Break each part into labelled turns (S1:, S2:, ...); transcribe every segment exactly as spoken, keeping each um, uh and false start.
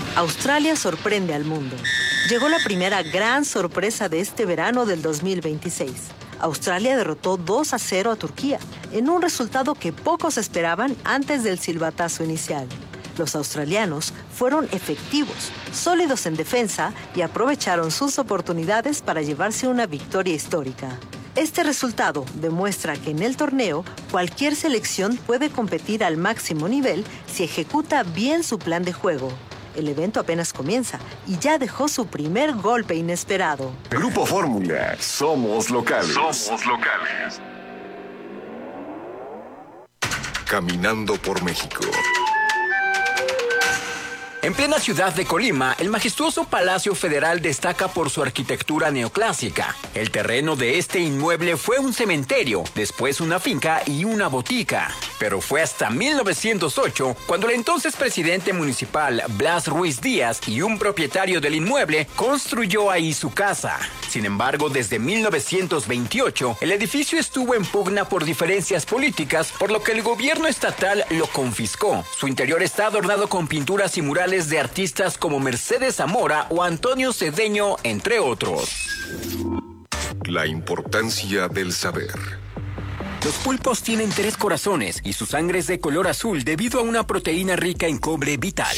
S1: Australia sorprende al mundo. Llegó la primera gran sorpresa de este verano del dos mil veintiséis. Australia derrotó dos a cero a Turquía, en un resultado que pocos esperaban antes del silbatazo inicial. Los australianos fueron efectivos, sólidos en defensa y aprovecharon sus oportunidades para llevarse una victoria histórica. Este resultado demuestra que en el torneo cualquier selección puede competir al máximo nivel si ejecuta bien su plan de juego. El evento apenas comienza y ya dejó su primer golpe inesperado.
S2: Grupo Fórmula, somos locales.
S3: Somos locales.
S2: Caminando por México.
S4: En plena ciudad de Colima, el majestuoso Palacio Federal destaca por su arquitectura neoclásica. El terreno de este inmueble fue un cementerio, después una finca y una botica. Pero fue hasta mil novecientos ocho cuando el entonces presidente municipal Blas Ruiz Díaz y un propietario del inmueble construyó ahí su casa. Sin embargo, desde mil novecientos veintiocho, el edificio estuvo en pugna por diferencias políticas, por lo que el gobierno estatal lo confiscó. Su interior está adornado con pinturas y murales de artistas como Mercedes Zamora o Antonio Cedeño, entre otros.
S2: La importancia del saber.
S4: Los pulpos tienen tres corazones y su sangre es de color azul debido a una proteína rica en cobre vital.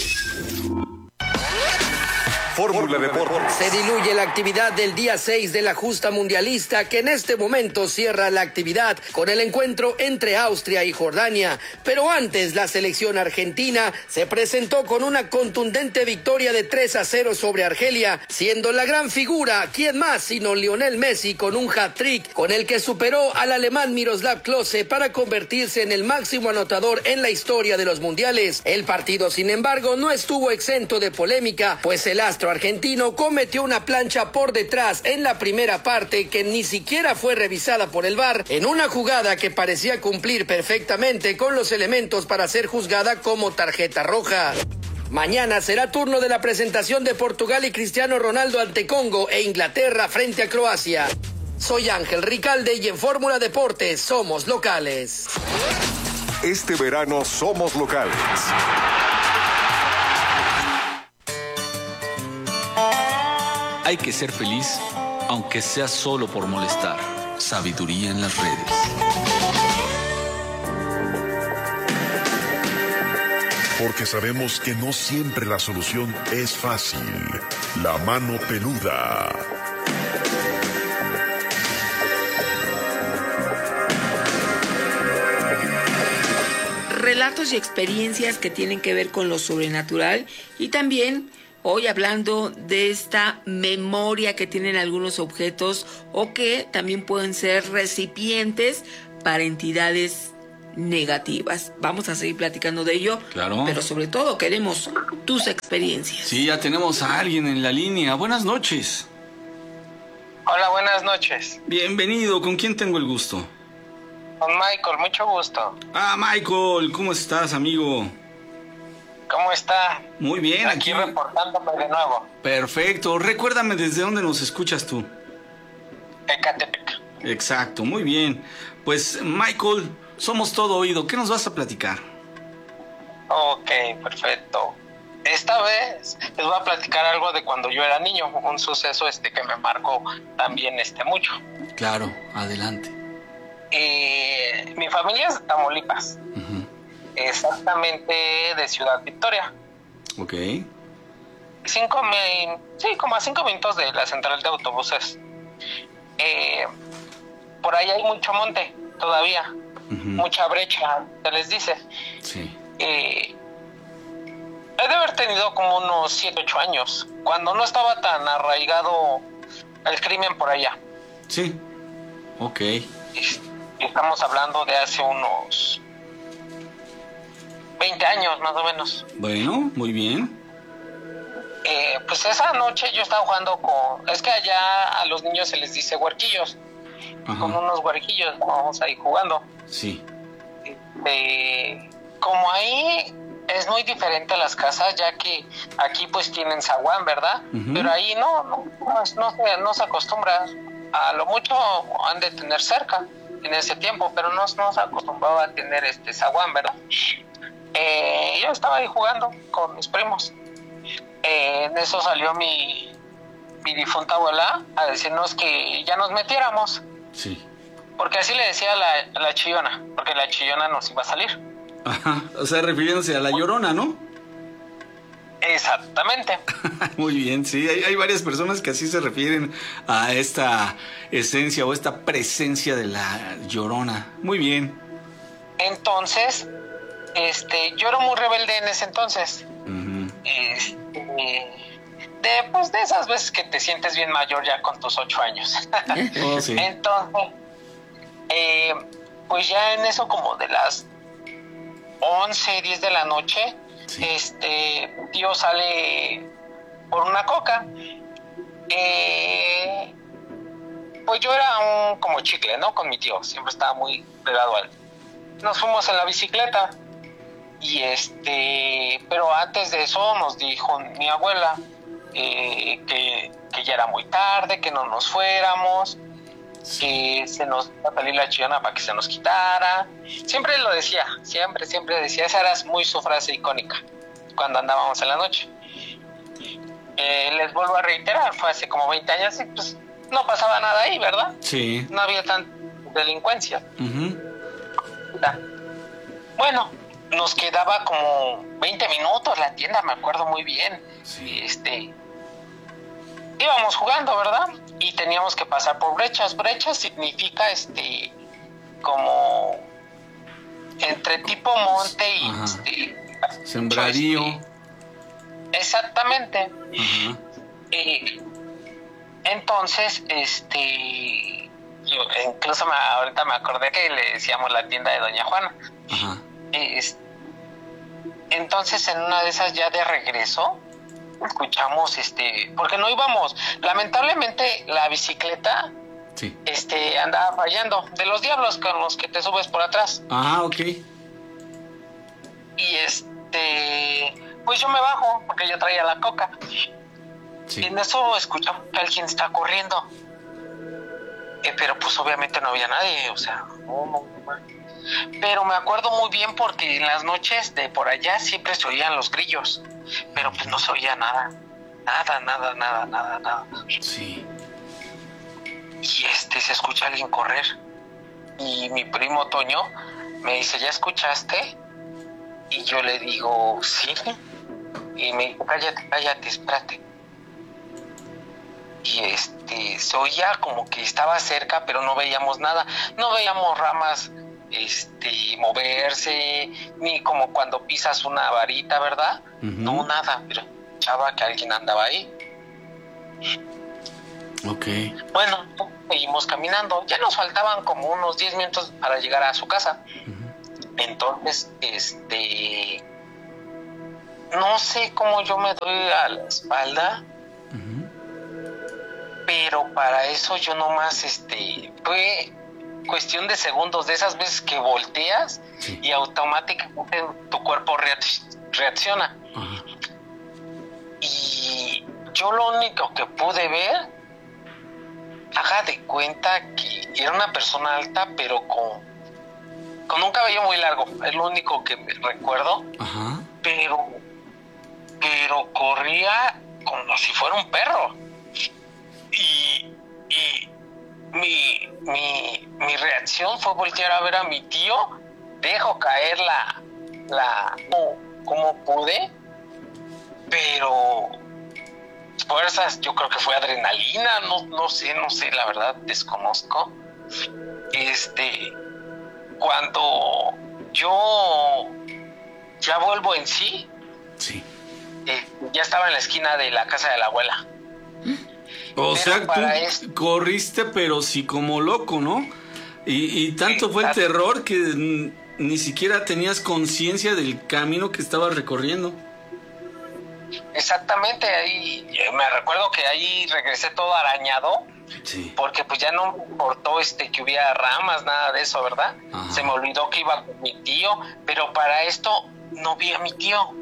S2: Fórmula Deportes.
S5: Se diluye la actividad del día seis de la justa mundialista, que en este momento cierra la actividad con el encuentro entre Austria y Jordania. Pero antes, la selección argentina se presentó con una contundente victoria de tres a cero sobre Argelia, siendo la gran figura, ¿quién más sino Lionel Messi, con un hat-trick con el que superó al alemán Miroslav Klose para convertirse en el máximo anotador en la historia de los mundiales. El partido, sin embargo, no estuvo exento de polémica, pues el astro argentino cometió una plancha por detrás en la primera parte que ni siquiera fue revisada por el V A R, en una jugada que parecía cumplir perfectamente con los elementos para ser juzgada como tarjeta roja. Mañana será turno de la presentación de Portugal y Cristiano Ronaldo ante Congo e Inglaterra frente a Croacia. Soy Ángel Ricalde y en Fórmula Deportes somos locales.
S2: Este verano somos locales.
S6: Hay que ser feliz, aunque sea solo por molestar. Sabiduría en las redes.
S2: Porque sabemos que no siempre la solución es fácil. La mano peluda.
S7: Relatos y experiencias que tienen que ver con lo sobrenatural y también hoy hablando de esta memoria que tienen algunos objetos o que también pueden ser recipientes para entidades negativas. Vamos a seguir platicando de ello.
S6: Claro.
S7: Pero sobre todo queremos tus experiencias.
S6: Sí, ya tenemos a alguien en la línea. Buenas noches.
S8: Hola, buenas noches.
S6: Bienvenido. ¿Con quién tengo el gusto?
S8: Con Michael, mucho gusto.
S6: Ah, Michael, ¿cómo estás, amigo?
S8: ¿Cómo está?
S6: Muy bien,
S8: aquí, aquí reportándome de nuevo.
S6: Perfecto. Recuérdame desde dónde nos escuchas tú.
S8: Ecatepec.
S6: Exacto, muy bien. Pues, Michael, somos todo oído. ¿Qué nos vas a platicar?
S8: Ok, perfecto. Esta vez les voy a platicar algo de cuando yo era niño, un suceso este que me marcó también este mucho.
S6: Claro, adelante.
S8: Eh, mi familia es de Tamaulipas.
S6: Uh-huh.
S8: Exactamente de Ciudad Victoria.
S6: Ok.
S8: Cinco min- sí, como a cinco minutos de la central de autobuses. Eh, por ahí hay mucho monte todavía, uh-huh. mucha brecha, se les dice.
S6: Sí.
S8: Eh, he de haber tenido como unos siete, ocho años, cuando no estaba tan arraigado el crimen por allá.
S6: Sí. Ok.
S8: Y estamos hablando de hace unos veinte años más o menos.
S6: Bueno, muy bien.
S8: Eh, pues esa noche yo estaba jugando con... Es que allá a los niños se les dice huerquillos. Ajá. Con unos huerquillos vamos ahí jugando.
S6: Sí.
S8: Eh, como ahí es muy diferente a las casas, ya que aquí pues tienen zaguán, ¿verdad? Uh-huh. Pero ahí no, no, no, no, se, no se acostumbra. A lo mucho han de tener cerca en ese tiempo, pero no, no se acostumbraba a tener este zaguán, ¿verdad? Eh, yo estaba ahí jugando con mis primos. Eh, eh, en eso salió mi, mi difunta abuela a decirnos que ya nos metiéramos.
S3: Sí.
S8: Porque así le decía la, la chillona, porque la chillona nos iba a salir.
S3: Ajá, o sea, refiriéndose a la Llorona, ¿no?
S8: Exactamente.
S3: Muy bien, sí, hay, hay varias personas que así se refieren a esta esencia o esta presencia de la Llorona. Muy bien.
S8: Entonces, este, yo era muy rebelde en ese entonces.
S3: Uh-huh.
S8: Este, de, pues, de esas veces que te sientes bien mayor ya con tus ocho años.
S3: Oh, sí.
S8: Entonces, eh, pues ya en eso como de las once, diez de la noche, sí. este, tío sale por una coca. Eh, pues yo era un como chicle, ¿no? Con mi tío, siempre estaba muy pegado a él. Nos fuimos en la bicicleta y este, pero antes de eso nos dijo mi abuela eh, que, que ya era muy tarde, que no nos fuéramos, que se nos iba a salir la chillona para que se nos quitara. Siempre lo decía, siempre, siempre decía, esa era muy su frase icónica cuando andábamos en la noche. Eh, les vuelvo a reiterar, fue hace como veinte años y pues no pasaba nada ahí, ¿verdad?
S3: Sí.
S8: No había tanta delincuencia.
S3: Uh-huh.
S8: Bueno, nos quedaba como veinte minutos la tienda, me acuerdo muy bien.
S3: Sí.
S8: Este, íbamos jugando, ¿verdad? Y teníamos que pasar por brechas. Brechas significa este como entre tipo monte y
S3: Ajá.
S8: este,
S3: sembradío.
S8: Este, exactamente.
S3: Ajá.
S8: Eh, entonces, este, yo incluso me, ahorita me acordé que le decíamos la tienda de Doña Juana.
S3: Ajá.
S8: Es, entonces en una de esas ya de regreso escuchamos este, porque no íbamos, lamentablemente la bicicleta
S3: sí.
S8: este andaba fallando, de los diablos con los que te subes por atrás.
S3: Ah, ok.
S8: Y este, pues yo me bajo porque yo traía la coca. Sí. Y en eso escuchamos que alguien está corriendo. Eh, pero pues obviamente no había nadie, o sea, no, no, no. Pero me acuerdo muy bien porque en las noches de por allá siempre se oían los grillos, pero pues no se oía nada, nada, nada, nada, nada, nada.
S3: Sí.
S8: Y este, se escucha alguien correr y mi primo Toño me dice, ¿ya escuchaste? Y yo le digo, sí. Y me dijo, cállate, cállate, espérate. Y este, se oía como que estaba cerca, pero no veíamos nada, no veíamos ramas este moverse, ni como cuando pisas una varita, ¿verdad? Uh-huh. No, nada, pero escuchaba que alguien andaba ahí.
S3: Ok.
S8: Bueno, seguimos caminando, ya nos faltaban como unos diez minutos para llegar a su casa. Uh-huh. Entonces, este, no sé cómo yo me doy a la espalda, uh-huh. pero para eso yo nomás, este, fue cuestión de segundos, de esas veces que volteas sí. y automáticamente tu cuerpo reacciona. Uh-huh. Y yo lo único que pude ver, haga de cuenta que era una persona alta, pero con, con un cabello muy largo, es lo único que me recuerdo. Uh-huh. Pero, pero corría como si fuera un perro. Y, y Mi, mi, mi reacción fue voltear a ver a mi tío, dejo caer la, la como, como pude, pero fuerzas, yo creo que fue adrenalina, no, no sé, no sé, la verdad desconozco. Este, cuando yo ya vuelvo en sí,
S3: sí.
S8: Eh, ya estaba en la esquina de la casa de la abuela.
S3: O
S8: pero
S3: sea, tú
S8: esto...
S3: corriste, pero sí como loco, ¿no? Y, y tanto sí, fue el terror que n- ni siquiera tenías conciencia del camino que estabas recorriendo.
S8: Exactamente, ahí me recuerdo que ahí regresé todo arañado,
S3: sí.
S8: porque pues ya no me importó este, que hubiera ramas, nada de eso, ¿verdad? Ajá. Se me olvidó que iba con mi tío, pero para esto no vi a mi tío.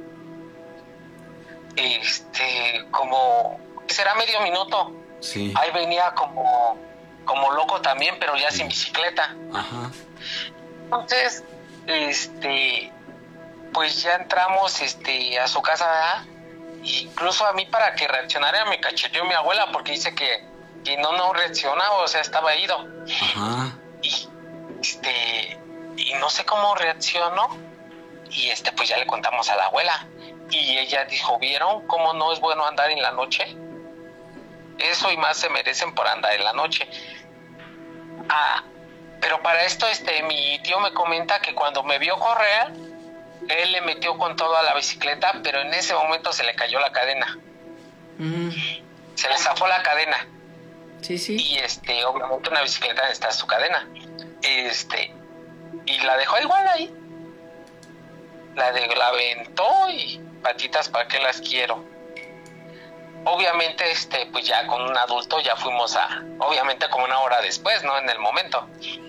S8: Este, como, será medio minuto.
S3: Sí.
S8: Ahí venía como, como loco también, pero ya sí. sin bicicleta.
S3: Ajá.
S8: Entonces, este, pues ya entramos, este, a su casa, ¿verdad? incluso a mí para que reaccionara me cacheteó mi abuela porque dice que, que no, no reaccionaba, o sea, estaba ido.
S3: Ajá.
S8: Y, este, y no sé cómo reaccionó, y este, pues ya le contamos a la abuela, y ella dijo, ¿vieron cómo no es bueno andar en la noche? Eso y más se merecen por andar en la noche. Ah, pero para esto, este, mi tío me comenta que cuando me vio correr, él le metió con todo a la bicicleta, pero en ese momento se le cayó la cadena.
S7: Mm.
S8: Se le zafó la cadena.
S7: Sí, sí.
S8: Y este, obviamente una bicicleta necesita su cadena. Este, y la dejó igual ahí. La de la aventó y patitas para qué las quiero. Obviamente, este, pues ya con un adulto ya fuimos a, obviamente como una hora después, ¿no? En el momento.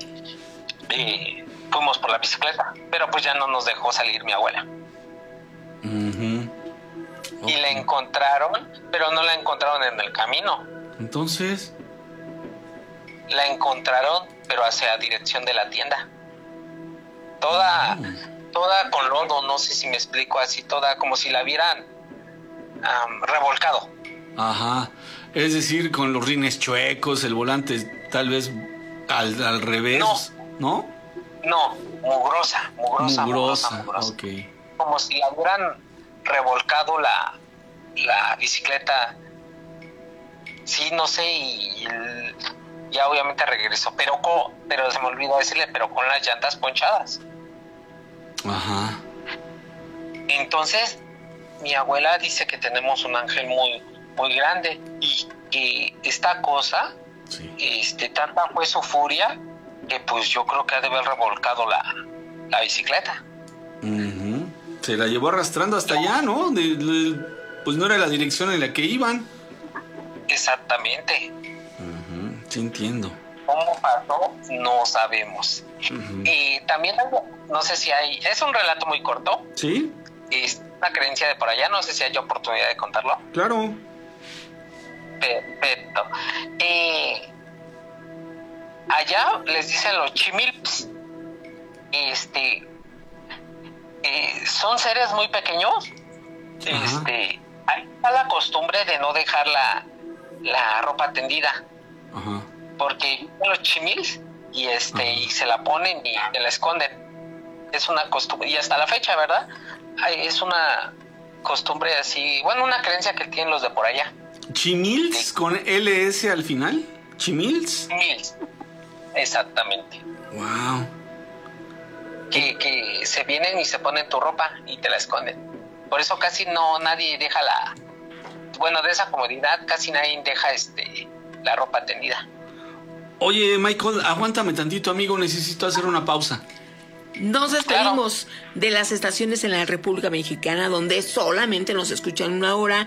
S8: Y fuimos por la bicicleta, pero pues ya no nos dejó salir mi abuela.
S3: Uh-huh. Okay.
S8: Y la encontraron, pero no la encontraron en el camino.
S3: Entonces,
S8: la encontraron, pero hacia dirección de la tienda. Toda, uh. toda con lodo, no sé si me explico así, toda como si la hubieran um, revolcado.
S3: Ajá, es decir, con los rines chuecos, el volante tal vez al, al revés,
S8: no,
S3: ¿no?
S8: No, mugrosa, mugrosa,
S3: mugrosa,
S8: mugrosa, mugrosa.
S3: Okay.
S8: Como si la hubieran revolcado la, la bicicleta, sí, no sé, y, y ya obviamente regresó, pero, con, pero se me olvidó decirle, pero con las llantas ponchadas.
S3: Ajá.
S8: Entonces, mi abuela dice que tenemos un ángel muy muy grande y que esta cosa, sí. este, tanta fue su furia que pues yo creo que ha de haber revolcado la, la bicicleta.
S3: Uh-huh. Se la llevó arrastrando hasta allá, ¿no? De, de, pues no era la dirección en la que iban.
S8: Exactamente.
S3: Uh-huh. Sí, entiendo.
S8: ¿Cómo pasó? No sabemos. Uh-huh. Y también, no sé si hay, es un relato muy corto.
S3: Sí.
S8: Es una creencia de por allá, no sé si hay oportunidad de contarlo.
S3: Claro.
S8: Perfecto. Eh, allá les dicen los chimilps. Este eh, son seres muy pequeños. Ajá. Este hay la costumbre de no dejar la, la ropa tendida. Ajá. Porque los chimils y este Ajá. y se la ponen y se la esconden. Es una costumbre y hasta la fecha, ¿verdad? Ay, es una costumbre así, bueno, una creencia que tienen los de por allá.
S3: ¿Chimils sí. con L S al final? ¿Chimils?
S8: Chimils, exactamente.
S3: Wow.
S8: Que, que se vienen y se ponen tu ropa y te la esconden. Por eso casi no nadie deja la, bueno, de esa comodidad casi nadie deja este la ropa tendida.
S3: Oye, Michael, aguántame tantito, amigo, necesito hacer una pausa.
S7: Nos despedimos claro. de las estaciones en la República Mexicana donde solamente nos escuchan una hora